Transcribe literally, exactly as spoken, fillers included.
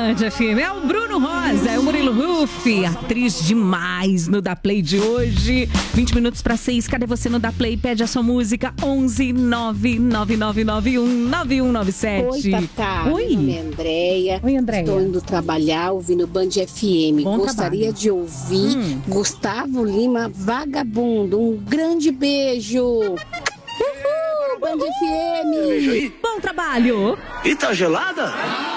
Band F M. É o Bruno Rosa, é o Murilo Ruff, atriz demais no Da Play de hoje. vinte minutos para seis. Cadê você no Da Play? Pede a sua música. onze nove nove nove nove um nove um nove sete. Oi, Tatá. Oi. Meu nome é Andréia. Oi, Andréia. Estou indo trabalhar ouvindo Band F M. Bom Gostaria trabalho. de ouvir Hum. Gustavo Lima, Vagabundo. Um grande beijo. Uhul, Band F M. Beijo aí. Bom trabalho. E tá gelada?